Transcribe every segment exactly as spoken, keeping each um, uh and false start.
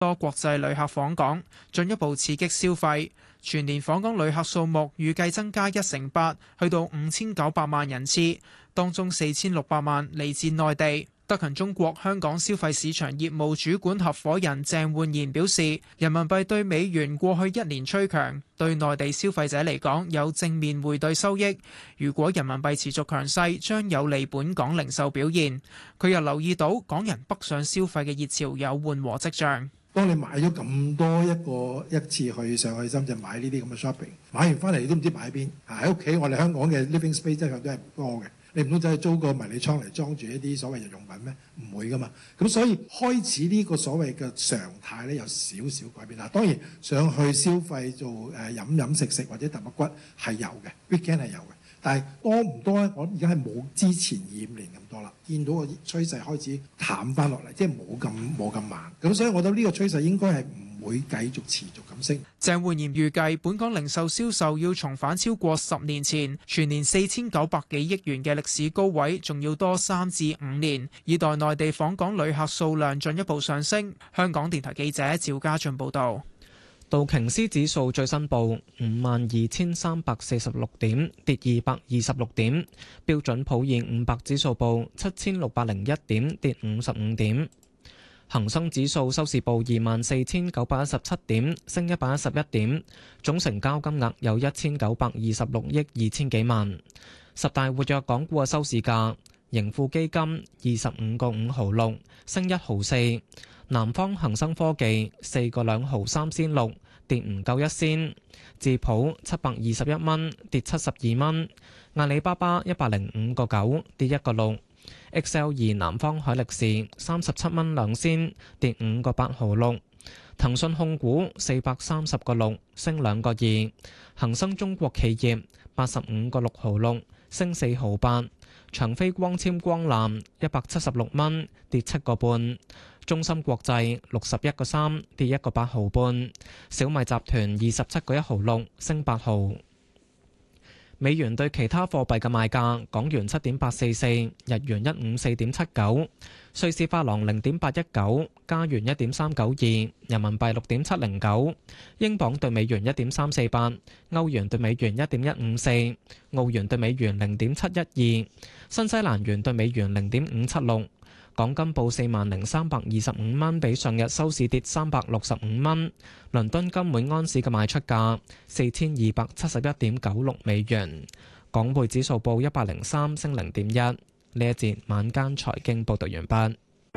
多國際旅客訪港，進一步刺激消費。全年訪港旅客數目預計增加一成八，去到五千九百萬人次，當中四千六百萬嚟自內地。德勤中國香港消費市場業務主管合夥人鄭煥賢表示，人民幣對美元過去一年趨強，對內地消費者嚟講有正面匯兌收益。如果人民幣持續強勢，將有利本港零售表現。佢又留意到港人北上消費嘅熱潮有緩和跡象。 當你買咗咁多一個一次去上去深圳買呢啲咁嘅 shopping， 買完翻嚟你都唔知擺喺邊。喺屋企我哋香港嘅 living space 真係都係唔多嘅。你唔通走去租個迷你倉嚟裝住一啲所謂日用品咩？唔會噶嘛。咁所以開始呢個所謂嘅常態咧有少少改變啦。當然上去消費做誒飲飲食食或者揼骨骨係有嘅 ，weekend 係有嘅。但係多唔多咧？我而家係冇之前二五年咁多啦。見到個趨勢開始淡翻落嚟，即係冇咁冇咁慢。咁所以我覺得呢個趨勢應該係唔會繼續持續咁升。 鄭煥賢預計本港零售銷售要重返超過十年前全年四千九百幾億元嘅歷史高位，仲要多三至五年，以待內地訪港旅客數量進一步上升。香港電台記者趙家俊報導。 道瓊斯指數最新報五萬二千三百四十六點，跌二百二十六點。標準普爾五百指數報七千六百零一點，跌五十五點。恒生指數收市報二萬四千九百一十七點，升一百一十一點。總成交金額有一千九百二十六億二千幾萬。十大活躍港股嘅收市價，盈富基金二十五個五毫六，升一毫四。南方恒生科技四個兩毫三仙六，跌唔夠一仙。智普七百二十一蚊，跌七十二蚊。阿里巴巴一百零五個九，跌一個六。X L 二南方海力士三十七蚊兩仙，跌五個八毫六。騰訊控股四百三十個六，升兩個二。恒生中國企業八十五個六毫六，升四毫八。長飛光纖光纜一百七十六蚊，跌七個半。中芯國際六十一個三，跌一個八毫半。小米集團二十七個一毫六，升八毫。美元對其他貨幣嘅賣價：港元七點八四四，日元一五四點七九，瑞士法郎零點八一九，加元一點三九二，人民幣六點七零九，英鎊對美元一點三四八，歐元對美元一點一五四，澳元對美元零點七一二，新西蘭元對美元零點五七六。港金報四萬零三百二十五蚊，比上日收市跌三百六十五蚊。倫敦金每安士嘅賣出價四千二百七十一點九六美元。港匯指數報一百零三，升零點一。呢一節晚間財經報道完畢。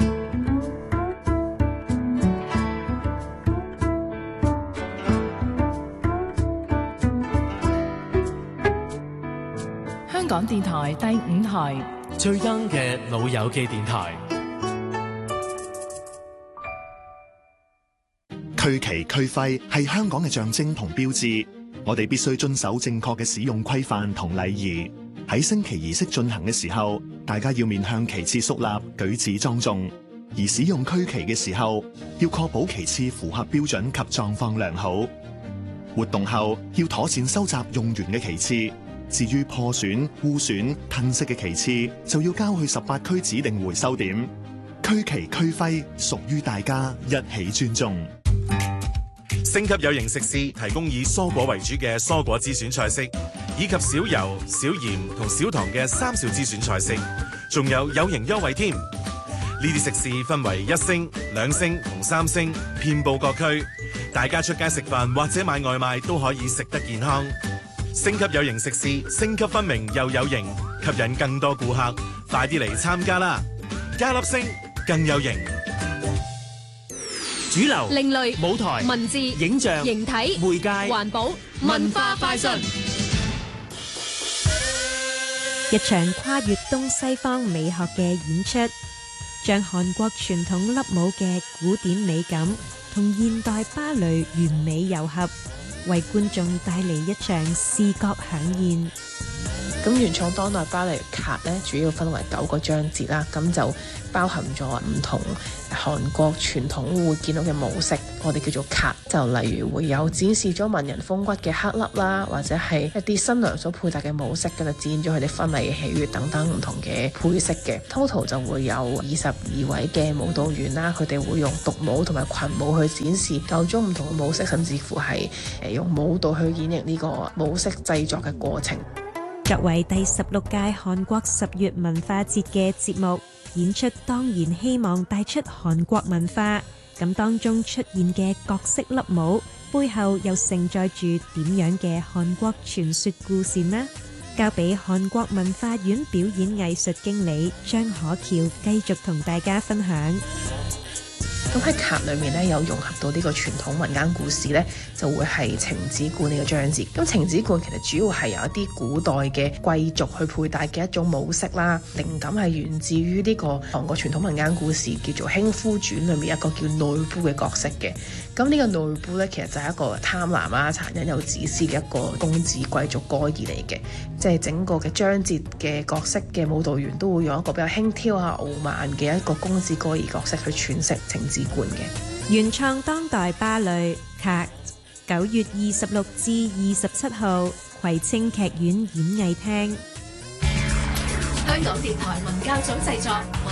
香港電台第五台。 最 young 嘅老友記電台， 區旗區徽係香港嘅象徵同標誌，我哋必須遵守正確嘅使用規範同禮儀。喺升旗儀式進行嘅時候，大家要面向旗幟肅立，舉止莊重；而使用區旗嘅時候，要確保旗幟符合標準及狀況良好。活動後要妥善收集用完嘅旗幟。至於破損、污損、褪色嘅旗幟，就要交去十八區指定回收點。區旗區徽屬於大家，一起尊重。 星級有型食肆提供以蔬果為主嘅蔬果之選菜式，以及少油、少鹽同少糖嘅三少之選菜式，仲有有型優惠添。呢啲食肆分為一星、兩星同三星，遍佈各區。大家出街食飯或者買外賣都可以食得健康。星級有型食肆，星級分明又有型，吸引更多顧客，快啲嚟參加啦！加粒星更有型。 主流、 另類、 舞台、 文字、 影像、 形體、 媒介、 環保、文化快訊。 一場跨越東西方美學嘅演出，將韓國傳統粒舞嘅古典美感同現代芭蕾完美糅合，為觀眾帶嚟一場視覺饗宴。 咁原創當代芭蕾卡咧，主要分為九個章節啦，咁就包含咗唔同韓國傳統會見到嘅模式，我哋叫做卡，就例如會有展示咗文人風骨嘅黑粒啦，或者係一啲新娘所佩戴嘅帽飾，咁就展現咗佢哋婚禮嘅喜悅等等唔同嘅配飾嘅。Total 就會有二十二位嘅舞蹈員啦，佢哋會用獨舞同埋群舞去展示九種唔同嘅舞飾，甚至乎係誒用舞蹈去演繹呢個舞飾製作嘅過程。 作為第十六屆韓國十月文化節嘅節目，演出當然希望帶出韓國文化。咁當中出現嘅各式粒舞，背後又承載住點樣嘅韓國傳說故事呢？交俾韓國文化院表演藝術經理張可喬繼續同大家分享。 咁喺卡裏面咧，有融合到呢個傳統民間故事咧，就會係程子冠呢個章節。咁程子冠其實主要係由一啲古代嘅貴族去佩戴嘅一種帽飾啦，靈感係源自於呢個韓國傳統民間故事叫做《輕夫傳》裏面一個叫內部嘅角色嘅。咁呢個內部咧，其實就係一個貪婪啊、殘忍有自私嘅一個公子貴族哥兒嚟嘅。即係整個嘅章節嘅角色嘅舞蹈員都會用一個比較輕佻啊、傲慢嘅一個公子哥兒角色去詮釋程子冠嘅原創當代芭蕾卡，九月二十六至二十七號葵青劇院演藝廳。 香港電台文教組製作。